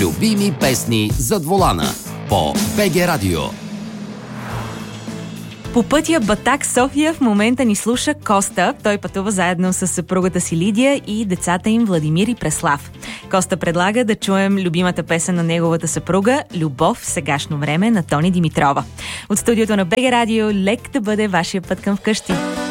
Любими песни зад волана по БГ Радио. По пътя Батак-София в момента ни слуша Коста. Той пътува заедно с съпругата си Лидия и децата им Владимир и Преслав. Коста предлага да чуем любимата песен на неговата съпруга "Любов в сегашно време" на Тони Димитрова. От студиото на БГ Радио, лек да бъде вашия път към вкъщи.